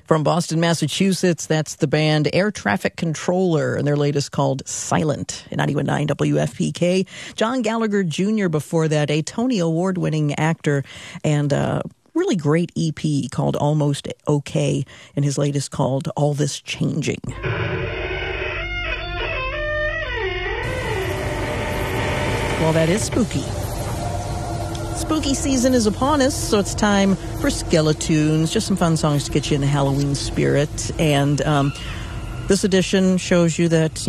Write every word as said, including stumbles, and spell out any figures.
From Boston, Massachusetts, that's the band Air Traffic Controller, and their latest called Silent, ninety-one point nine W F P K. John Gallagher Junior before that, a Tony Award-winning actor, and a really great E P called Almost Okay, and his latest called All This Changing. Well, that is spooky. Spooky season is upon us, so it's time for Skeletoons, just some fun songs to get you in the Halloween spirit. And um, this edition shows you that